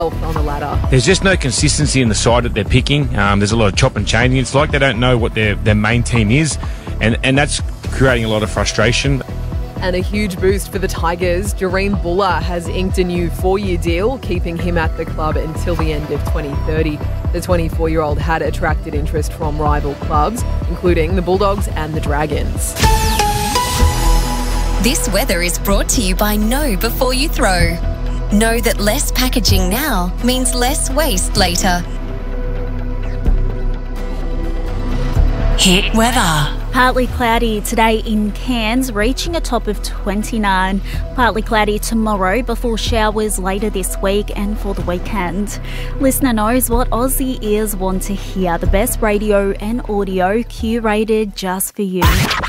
on the ladder. There's just no consistency in the side that they're picking. There's a lot of chop and changing. It's like they don't know what their main team is, and that's creating a lot of frustration. And a huge boost for the Tigers. Jareen Buller has inked a new 4-year deal, keeping him at the club until the end of 2030. The 24-year-old had attracted interest from rival clubs, including the Bulldogs and the Dragons. This weather is brought to you by Know Before You Throw. Know that less packaging now means less waste later. Hit weather. Partly cloudy today in Cairns, reaching a top of 29. Partly cloudy tomorrow before showers later this week and for the weekend. Listener knows what Aussie ears want to hear. The best radio and audio curated just for you.